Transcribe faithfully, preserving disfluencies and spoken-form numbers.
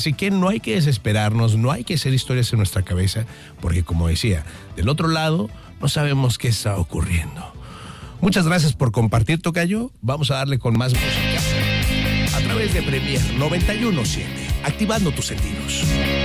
Así que no hay que desesperarnos, no hay que hacer historias en nuestra cabeza, porque como decía, del otro lado no sabemos qué está ocurriendo. Muchas gracias por compartir, tocayo. Vamos a darle con más música a través de Premier noventa y uno punto siete, activando tus sentidos.